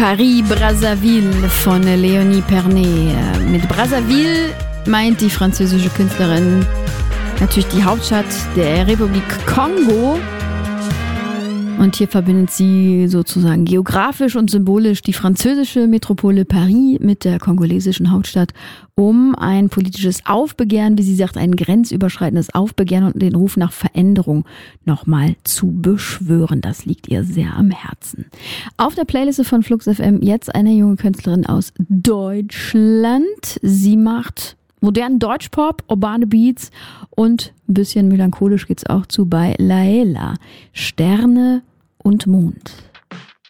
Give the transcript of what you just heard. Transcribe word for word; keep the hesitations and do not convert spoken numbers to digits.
Paris-Brazzaville von Leonie Pernet. Mit Brazzaville meint die französische Künstlerin natürlich die Hauptstadt der Republik Kongo. Und hier verbindet sie sozusagen geografisch und symbolisch die französische Metropole Paris mit der kongolesischen Hauptstadt, um ein politisches Aufbegehren, wie sie sagt, ein grenzüberschreitendes Aufbegehren und den Ruf nach Veränderung nochmal zu beschwören. Das liegt ihr sehr am Herzen. Auf der Playliste von Flux F M jetzt eine junge Künstlerin aus Deutschland. Sie macht modernen Deutschpop, urbane Beats und ein bisschen melancholisch geht's auch zu bei Laela. Sterne und Mond.